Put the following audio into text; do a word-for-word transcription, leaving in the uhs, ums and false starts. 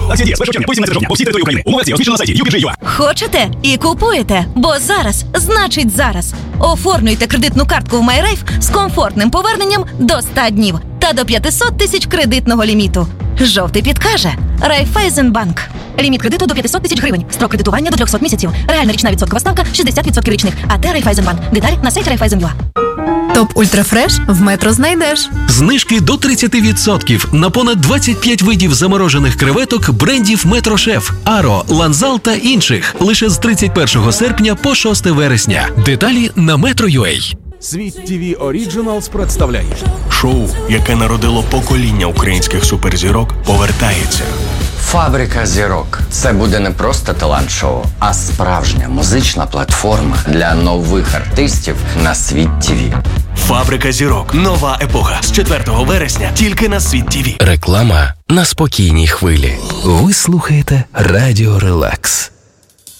Акція діє з першого червня по вісімнадцяте жовтня по всій території України. Умови акції розміщено на сайті ю пі джей точка ю а. Хочете і купуєте, бо зараз значить зараз. Оформлюйте кредитну картку в MyRafe з комфортним поверненням до ста днів та до п'ятсот тисяч кредитного ліміту. Жовтий підкаже. Райфайзенбанк. Ліміт кредиту до п'ятсот тисяч гривень. Строк кредитування до триста місяців. Реальна річна відсоткова ставка шістдесят відсотків річних. АТ Райфайзенбанк. Деталі на сайті Райфайзен.ua. Топ Ультрафреш в Метро знайдеш. Знижки до тридцять відсотків на понад двадцять п'ять видів заморожених креветок брендів Метро Шеф, Аро, Ланзал та інших. Лише з тридцять першого серпня по шосте вересня. Деталі на метро крапка ю а. Світ ТВ Оріджиналс представляє шоу, яке народило покоління українських суперзірок, повертається. Фабрика зірок. Це буде не просто талант-шоу, а справжня музична платформа для нових артистів на Світ ТВ. Фабрика зірок. Нова епоха. З четвертого вересня тільки на Світ ТВ. Реклама на спокійній хвилі. Ви слухаєте Радіо Релакс.